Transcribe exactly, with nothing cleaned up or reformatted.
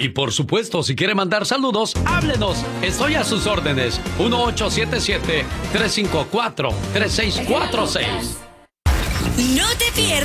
Y por supuesto, si quiere mandar saludos, háblenos. Estoy a sus órdenes. uno ocho siete siete, tres cinco cuatro, tres seis cuatro seis. No te pierdas